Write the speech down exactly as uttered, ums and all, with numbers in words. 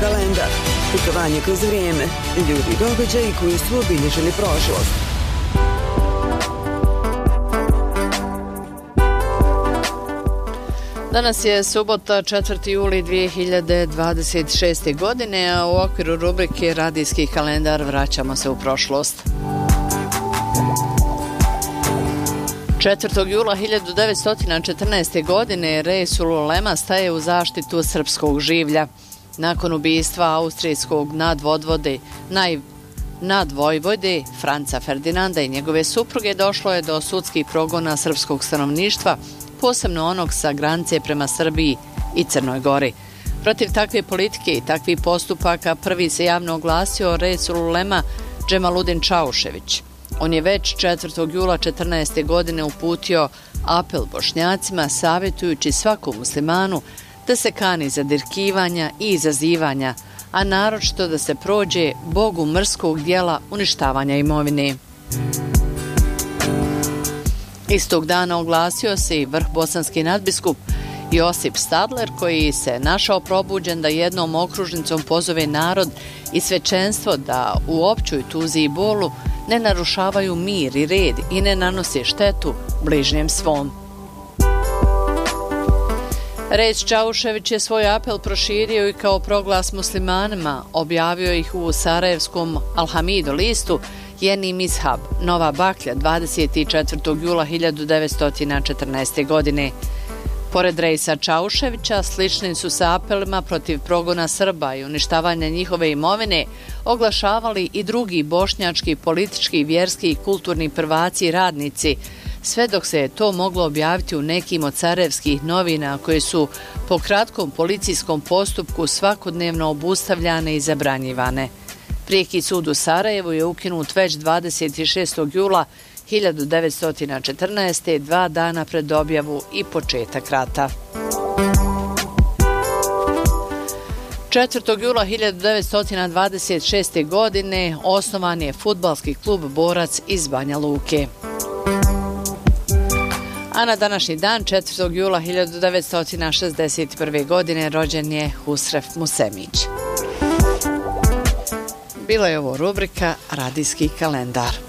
kalendar. Putovanje kroz vrijeme, ljudi i događaji koji su obilježili prošlost. Danas je subota, četvrti juli dvije hiljade dvadeset šeste. godine, a u okviru rubrike Radijski kalendar vraćamo se u prošlost. četvrtog jula hiljadu devetsto četrnaeste. godine Resul Ulema staje u zaštitu srpskog življa. Nakon ubistva austrijskog nadvodvode, naj, nadvojvode Franca Ferdinanda i njegove supruge došlo je do sudskih progona srpskog stanovništva, posebno onog sa granice prema Srbiji i Crnoj Gori. Protiv takve politike i takvih postupaka prvi se javno oglasio Resul Ulema Džemaludin Čaušević. On je već četvrtog jula četrnaeste. godine uputio apel Bošnjacima savjetujući svakom muslimanu da se kani zadirkivanja i izazivanja, a naročito da se prođe Bogu mrskog dijela uništavanja imovine. Istog dana oglasio se i vrh bosanski nadbiskup Josip Stadler, koji se našao probuđen da jednom okružnicom pozove narod i svećenstvo da u općoj tuzi i bolu ne narušavaju mir i red i ne nanose štetu bližnjem svom. Reć Čaušević je svoj apel proširio i kao proglas muslimanima, objavio ih u sarajevskom Al-Hamidu listu Jeni Mishab, Nova Baklja, dvadeset četvrtog jula hiljadu devetsto četrnaeste. godine. Pored Rejsa Čauševića, slični su sa apelima protiv progona Srba i uništavanja njihove imovine oglašavali i drugi bošnjački, politički, vjerski i kulturni prvaci i radnici, sve dok se je to moglo objaviti u nekim od carevskih novina koje su po kratkom policijskom postupku svakodnevno obustavljane i zabranjivane. Prijeki sud u Sarajevu je ukinut već dvadeset šestog jula hiljadu devetsto četrnaeste. dva dana pred objavu i početak rata. četvrtog jula hiljadu devetsto dvadeset šeste. godine osnovan je fudbalski klub Borac iz Banja Luke. A na današnji dan, četvrtog jula hiljadu devetsto šezdeset prve. godine, rođen je Husref Musemić. Bila je ovo rubrika Radijski kalendar.